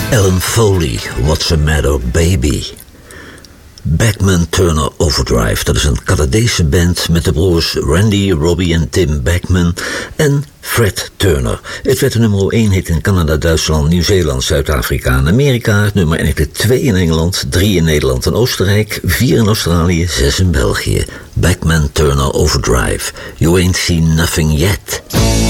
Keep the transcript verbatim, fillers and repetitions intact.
Alan Foley, What's the Matter Baby. Bachman Turner Overdrive, dat is een Canadese band met de broers Randy, Robbie en Tim Bachman en Fred Turner. Het werd de nummer één hit in Canada, Duitsland, Nieuw-Zeeland, Zuid-Afrika en Amerika. Nummer enkele twee in Engeland, drie in Nederland en Oostenrijk, vier in Australië, zes in België. Bachman Turner Overdrive, You Ain't Seen Nothing Yet.